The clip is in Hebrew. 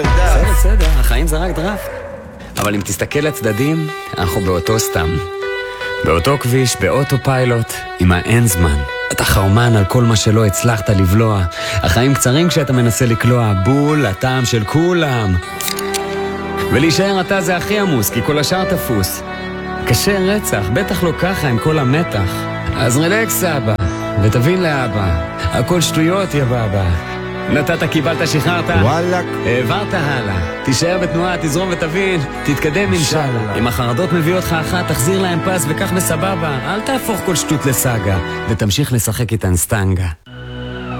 בסדר, החיים זה רק דרפט. אבל אם תסתכל לצדדים, אנחנו באותו סתם. באותו כביש, באוטו פיילוט, עם האין זמן. אתה חרמן על כל מה שלא הצלחת לבלוע. החיים קצרים כשאתה מנסה לקלוע. בול, הטעם של כולם. ולהישאר אתה זה הכי עמוס, כי כל השאר תפוס. קשה רצח, בטח לא ככה עם כל המתח. אז רלקס אבא, ותבין לאבא. הכל שטויות יא בבא. נתת, קיבלת, שחררת, וואלק, העברת הלאה. תישאר בתנועה, תזרום ותבין, תתקדם אינשאללה. אם החרדות מביא אותך אחת, תחזיר להם פס וכך בסבבה. אל תהפוך כל שטות לסאגה, ותמשיך לשחק איתן סטנגה.